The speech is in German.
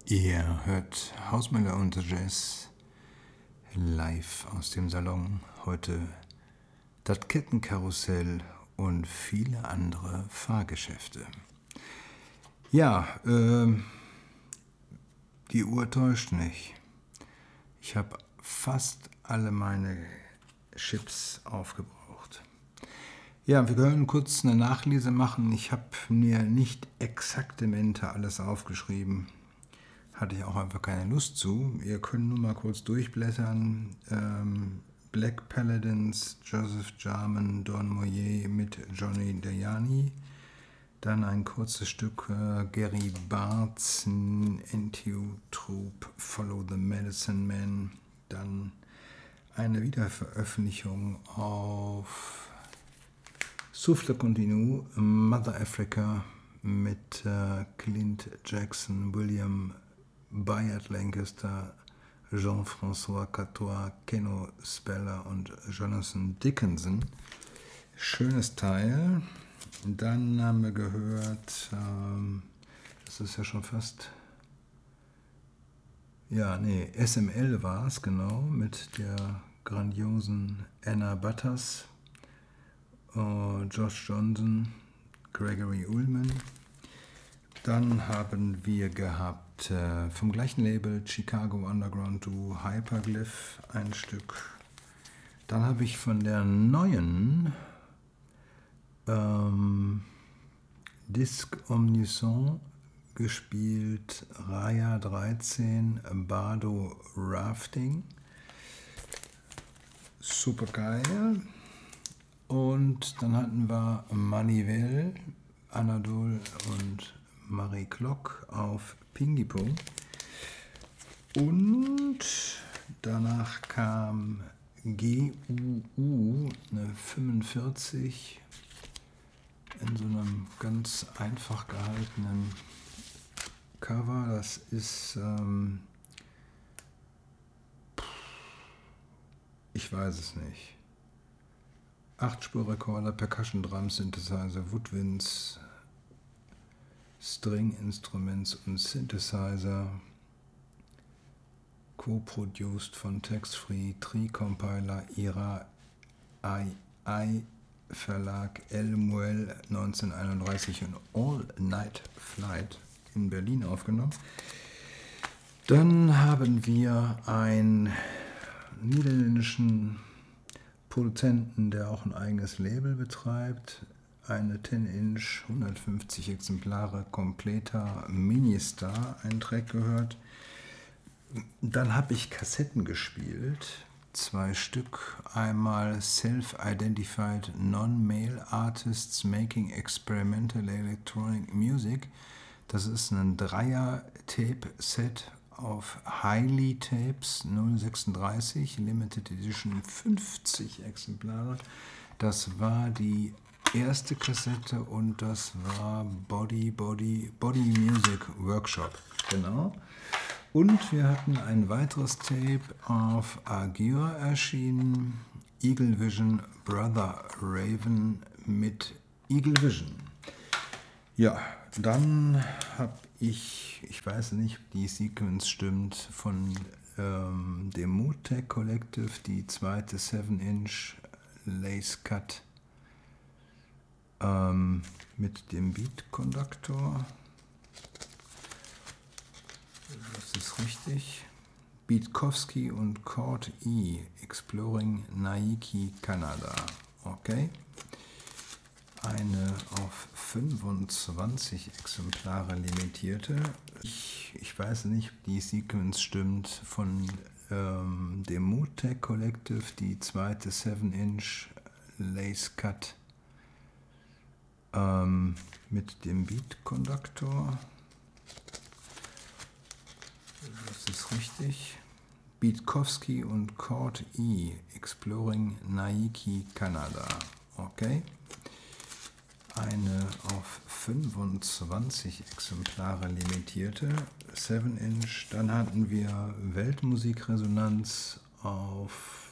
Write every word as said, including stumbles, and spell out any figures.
Ihr hört Hausmüller und Jazz live aus dem Salon. Heute das Kettenkarussell und viele andere Fahrgeschäfte. Ja, äh, die Uhr täuscht nicht. Ich habe fast alle meine Chips aufgebraucht. Ja, wir können kurz eine Nachlese machen. Ich habe mir nicht exaktamente alles aufgeschrieben. Hatte ich auch einfach keine Lust zu. Ihr könnt nur mal kurz durchblättern. Ähm, Black Paladins, Joseph Jarman, Don Moyer mit Johnny Dayani. Dann ein kurzes Stück äh, Gary Bartz, N T U Troupe, Follow the Medicine Man. Dann eine Wiederveröffentlichung auf Souffle Continu, Mother Africa mit äh, Clint Jackson, William Bayard Lancaster, Jean-François Catois, Keno Speller und Jonathan Dickinson. Schönes Teil. Dann haben wir gehört, ähm, das ist ja schon fast, ja, nee, S M L war es, genau, mit der grandiosen Anna Butters, äh, Josh Johnson, Gregory Ullman. Dann haben wir gehabt äh, vom gleichen Label Chicago Underground Duo Hyperglyph ein Stück. Dann habe ich von der neuen ähm, Disc Omniscient gespielt Raya dreizehn Bardo Rafting. Super geil. Und dann hatten wir Manivel, Anadol und Marie Klock auf Pingipong. Und danach kam G U U, eine fünfundvierzig, in so einem ganz einfach gehaltenen Cover. Das ist, ähm, ich weiß es nicht. acht-Spur-Rekorder, Percussion Drum Synthesizer, Woodwinds, String Instruments und Synthesizer, co-produced von Tax Free, Tri-Compiler, Ira I I Verlag, El Muel neunzehnhunderteinunddreißig und All Night Flight in Berlin aufgenommen. Dann haben wir einen niederländischen Produzenten, der auch ein eigenes Label betreibt, eine zehn Inch, hundertfünfzig Exemplare, kompletter Ministar, ein Track gehört. Dann habe ich Kassetten gespielt, zwei Stück. Einmal Self-Identified Non-Male Artists Making Experimental Electronic Music. Das ist ein Dreier-Tape-Set auf Highly Tapes null sechsunddreißig, Limited Edition, fünfzig Exemplare. Das war die erste Kassette und das war Body, Body, Body Music Workshop. Genau. Und wir hatten ein weiteres Tape auf Agure erschienen, Eagle Vision, Brother Raven mit Eagle Vision. Ja, dann habe ich, ich weiß nicht, ob die Sequence stimmt, von ähm, dem Mood-Tech Collective, die zweite seven Inch Lace Cut ähm, mit dem Beat Conductor. Das ist richtig. Bietkowski und Cord E, Exploring Naiki, Kanada. Okay. Eine auf fünfundzwanzig Exemplare limitierte. Ich, ich weiß nicht, ob die Sequence stimmt, von ähm, dem Mood-Tech Collective, die zweite seven Inch Lace Cut ähm, mit dem Beat Conductor. Das ist richtig. Bietkowski und Cord E, Exploring Naiki, Kanada. Okay. Eine auf fünfundzwanzig Exemplare limitierte seven Inch. Dann hatten wir Weltmusikresonanz auf